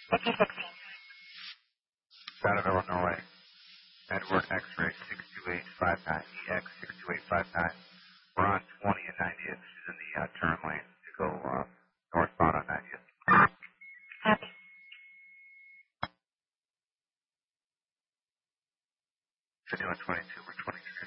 Out of Illinois. Edward X-ray 62859, EX 62859. We're on 20 and 90th. She's in the turn lane to go northbound on 90th. She's doing 22, we're 23.